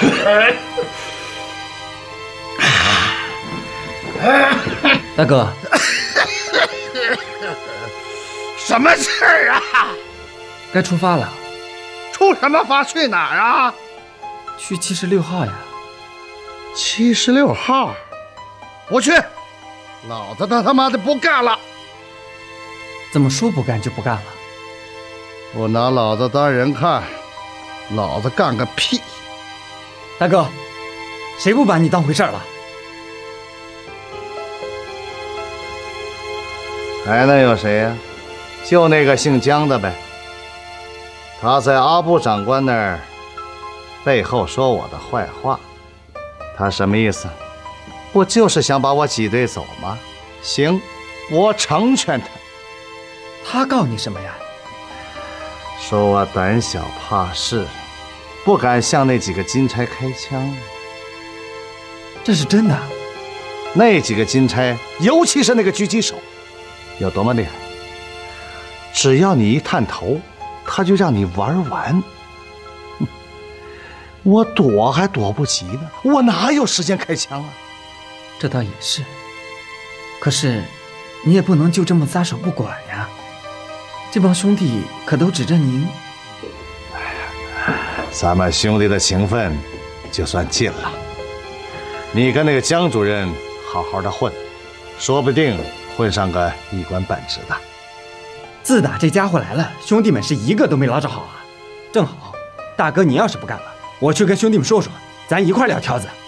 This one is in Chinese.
大哥， 什么事儿啊？ 该出发了。 出什么发？去哪儿啊？ 去76号呀。 76号，不去，老子他妈的不干了！ 怎么说不干就不干了？ 不拿老子当人看，老子干个屁！ 大哥，谁不把你当回事了？ 还能有谁呀？就那个姓姜的呗。他在阿布长官那儿背后说我的坏话，他什么意思？不就是想把我挤兑走吗？行，我成全他。 他告你什么呀？ 说我胆小怕事，不敢向那几个金钗开枪。 这是真的？ 那几个金钗，尤其是那个狙击手，有多么厉害？只要你一探头，他就让你玩完。我躲还躲不及呢，我哪有时间开枪啊？ 这倒也是，可是你也不能就这么撒手不管呀。这帮兄弟可都指着您。 咱们兄弟的情分就算尽了。你跟那个姜主任好好的混，说不定混上个一官半职的。 自打这家伙来了，兄弟们是一个都没捞着好啊。正好，大哥你要是不干了，我去跟兄弟们说说，咱一块撂挑子。